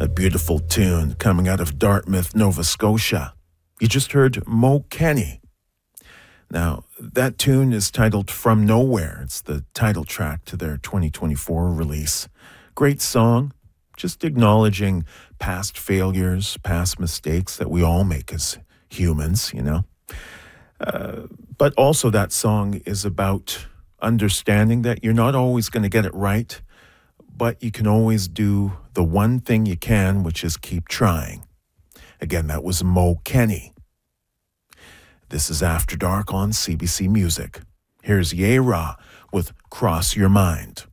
A beautiful tune coming out of Dartmouth, Nova Scotia. You just heard Mo Kenny. Now, that tune is titled From Nowhere. It's the title track to their 2024 release. Great song, just acknowledging past failures, past mistakes that we all make as humans, you know. But also that song is about understanding that you're not always going to get it right, but you can always do the one thing you can, which is keep trying. Again, that was Mo Kenny. This is After Dark on CBC Music. Here's Ye Ra with Cross Your Mind.